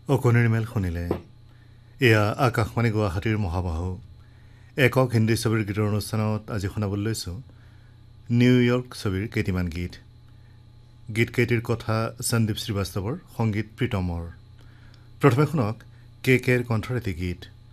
অকণিৰ মেল শুনিলে এয়া আকাশবাণী গুৱাহাটীৰ মহাবাহু একক হিন্দী ছবিৰ গীতৰ অনুষ্ঠানত আজি শুনাবলৈ লৈছোঁ নিউয়ৰ্ক ছবিৰ কেইটিমান গীতকেইটিৰ কথা সন্দীপ শ্ৰীবাস্তৱৰ, সংগীত প্ৰীতমৰ। প্ৰথমে শুনক কে কেৰ কণ্ঠৰ এটি গীত।